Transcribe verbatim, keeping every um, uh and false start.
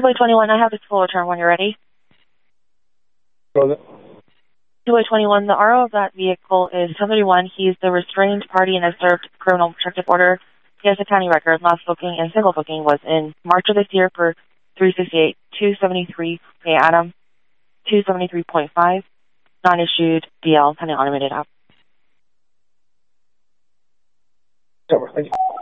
two A twenty-one, I have the full return when you're ready. Go ahead. two A twenty-one, the R O of that vehicle is ten thirty-one. He's the restrained party and has served criminal protective order. He has a county record. Last booking and single booking was in March of this year for three sixty-eight, two seventy-three, Hey Adam, two seventy-three point five, non-issued D L, pending automated app. Over. Thank you.